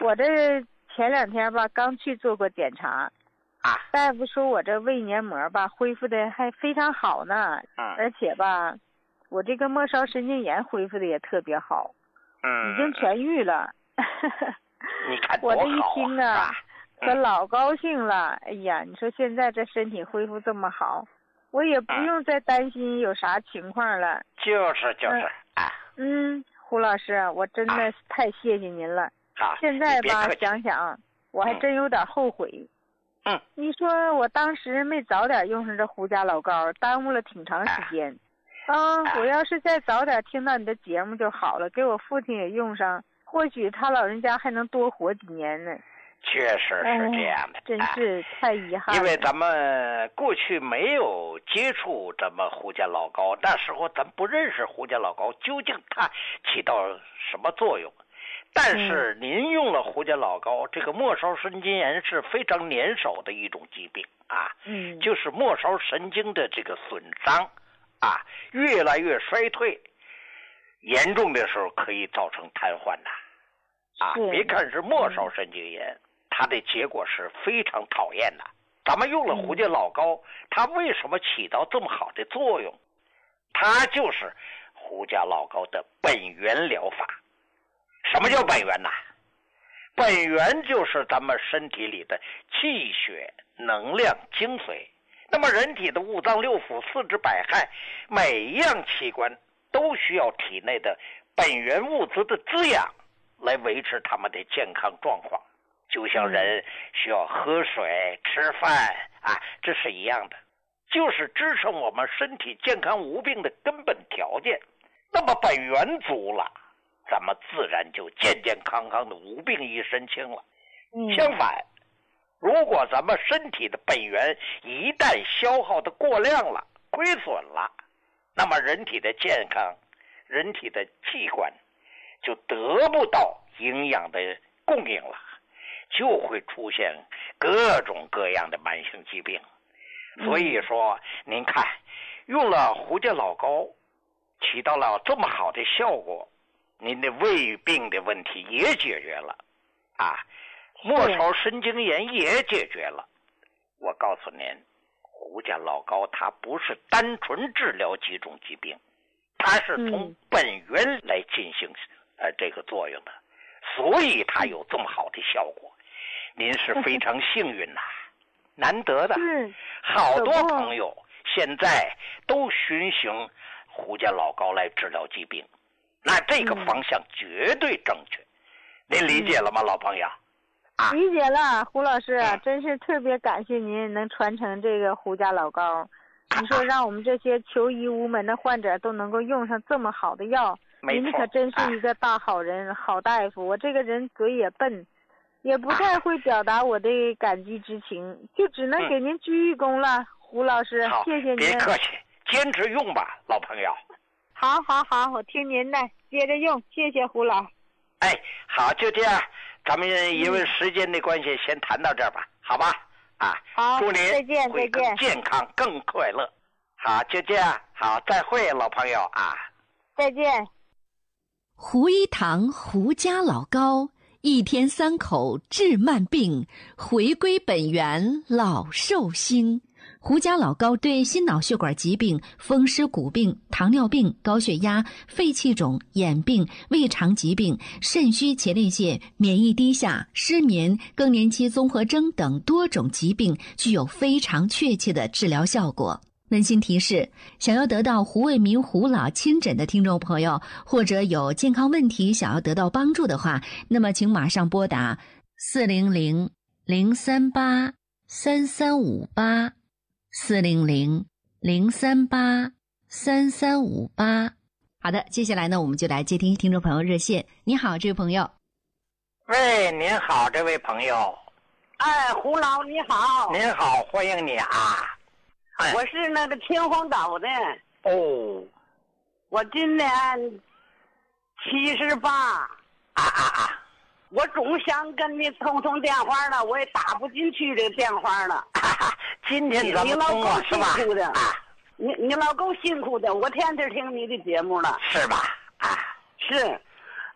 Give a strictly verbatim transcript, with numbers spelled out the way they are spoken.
我这前两天吧刚去做过检查， 啊， 大夫说我这胃黏膜吧恢复的还非常好呢， 嗯， 而且吧，我这个末梢神经炎恢复的也特别好， 嗯， 已经痊愈了。 你看多我这一好听啊， 啊，可老高兴了。哎呀，你说现在这身体恢复这么好，我也不用再担心有啥情况了。 就是就是啊。 嗯，胡老师，我真的太谢谢您了。 好， 现在吧，想想我还真有点后悔。 嗯， 你说我当时没早点用上这胡家老膏，耽误了挺长时间。啊，我要是再早点听到你的节目就好了，给我父亲也用上，或许他老人家还能多活几年呢。 确实是这样的， 哎、真是太遗憾了。 因为咱们过去没有接触咱们胡家老膏，那时候咱不认识胡家老膏究竟它起到什么作用。但是您用了胡家老膏，这个末梢神经炎是非常年少的一种疾病啊， 嗯， 就是末梢神经的这个损伤啊，越来越衰退，严重的时候可以造成瘫痪的啊。别看是末梢神经炎，它的结果是非常讨厌的。咱们用了胡家老膏，它为什么起到这么好的作用？它就是胡家老膏的本源疗法。什么叫本源呢？本源就是咱们身体里的气血、能量、精髓。那么人体的五脏六腑、四肢百骸，每一样器官都需要体内的本源物质的滋养，来维持他们的健康状况。就像人需要喝水、吃饭啊，这是一样的，就是支撑我们身体健康无病的根本条件。那么本源足了，咱们自然就健健康康的无病一身轻了。 嗯、 相反，如果咱们身体的本源一旦消耗的过量了、亏损了，那么人体的健康、人体的器官就得不到营养的供应了，就会出现各种各样的慢性疾病。所以说，您看，用了胡家老膏，起到了这么好的效果，您的胃病的问题也解决了，啊，末梢神经炎也解决了。我告诉您，胡家老膏它不是单纯治疗几种疾病，它是从本源来进行、嗯、呃这个作用的，所以它有这么好的效果。您是非常幸运呐、啊，难得的。 嗯， 好多朋友现在都循行胡家老膏来治疗疾病，那这个方向绝对正确。嗯、您理解了吗，嗯、老朋友？啊， 理解了，胡老师、嗯，真是特别感谢您能传承这个胡家老膏。你说让我们这些求医无门的患者都能够用上这么好的药，您可真是一个大好人、啊、好大夫。我这个人嘴也笨，也不太会表达我的感激之情，啊、就只能给您鞠一躬了，嗯、胡老师，谢谢您。 别客气，坚持用吧，老朋友。 好，好，好，我听您的，接着用，谢谢胡老。 哎，好，就这样，咱们因为时间的关系，嗯、先谈到这儿吧，好吧？啊， 好， 祝您再见，再见， 健康更快乐。好，就这样，好，再会，老朋友啊， 再见。 胡一堂胡家老膏，一天三口治慢病，回归本源老寿星。胡家老膏对心脑血管疾病、风湿骨病、糖尿病、高血压、肺气肿、眼病、胃肠疾病、肾虚前列腺、免疫低下、失眠、更年期综合征等多种疾病具有非常确切的治疗效果。温馨提示，想要得到胡卫民胡老亲诊的听众朋友，或者有健康问题想要得到帮助的话，那么请马上拨打四零零零三八三三五八四零零零三八三三五八。好的，接下来呢，我们就来接听听众朋友热线。你好，这位朋友。 喂，您好，这位朋友。 哎，胡老你好。 您好，欢迎你啊。 哎、我是那个秦皇岛的。 哦。 我今年七十八。 啊啊啊！ 我总想跟你通通电话了，我也打不进去这个电话了。 啊、今天咱们通过是吧？ 你老够辛苦的， 啊、 你你老够辛苦的，我天天听你的节目了。 是吧？啊， 是。